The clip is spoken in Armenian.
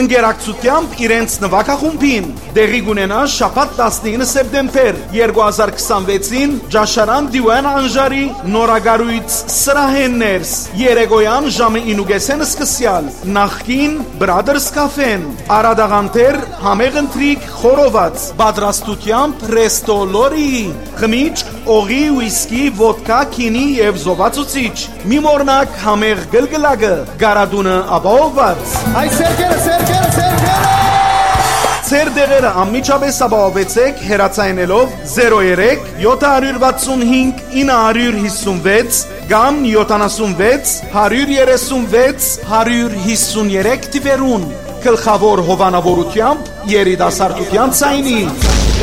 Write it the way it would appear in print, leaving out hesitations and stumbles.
Ընկերակցությամբ իրենց նվագախումբին դեղի կունենա շաբաթ 19 սեպտեմբեր 2026-ին Ջաշարան Դիվան Անժարի նորագարույց սրահեններս երեկոյան ժամը 9:30 սկսյալ նախկին Brothers Cafe-ն Արադաղանտեր համեղ ընթրիք խորոված պատրաստությամբ Resto Lori խմիչք օղի ուիսկի ոդկա քինի եւ զովացուցիչ մի մորնակ համեղ գլգլակը գարադունը ապահովված Այ սերկերը Ձեր դեղերը անմիջապես ապահովեցեք հեռացայինելով 03 765 956 կամ 76 136 153 տիվերուն գլխավոր հովանավորությամբ երիտասարդության ցայնի